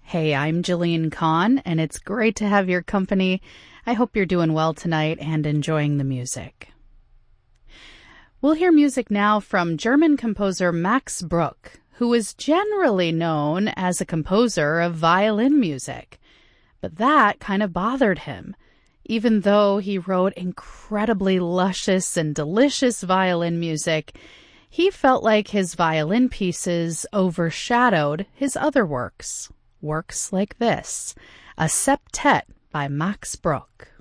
Hey, I'm Jillian Kahn, and it's great to have your company. I hope you're doing well tonight and enjoying the music. We'll hear music now from German composer Max Bruch, who is generally known as a composer of violin music. But that kind of bothered him. Even though he wrote incredibly luscious and delicious violin music, he felt like his violin pieces overshadowed his other works. Works like this, a septet by Max Bruch.